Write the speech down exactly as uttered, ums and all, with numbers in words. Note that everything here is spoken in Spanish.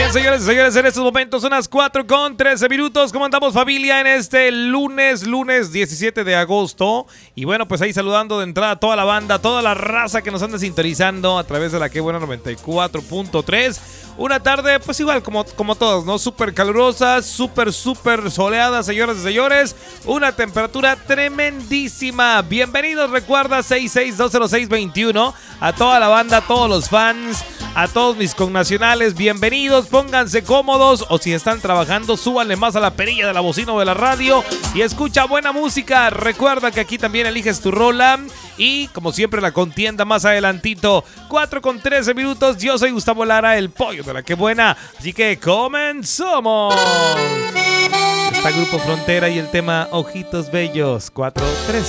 Bien, señores y señores, en estos momentos son las cuatro con trece minutos. ¿Cómo andamos, familia, en este lunes, lunes diecisiete de agosto? Y bueno, pues ahí saludando de entrada a toda la banda, toda la raza que nos anda sintonizando a través de la Que Buena noventa y cuatro punto tres. Una tarde, pues igual como, como todos, ¿no? Súper calurosa, súper, súper soleada, señoras y señores. Una temperatura tremendísima. Bienvenidos, recuerda, seis seis dos cero seis veintiuno. A toda la banda, a todos los fans, a todos mis connacionales, bienvenidos. Pónganse cómodos o si están trabajando, súbanle más a la perilla de la bocina o de la radio y escucha buena música. Recuerda que aquí también eliges tu rola. Y como siempre la contienda más adelantito, cuatro con trece minutos. Yo soy Gustavo Lara, el pollo de la Que Buena. Así que comenzamos. Está Grupo Frontera y el tema Ojitos Bellos, cuatro trece.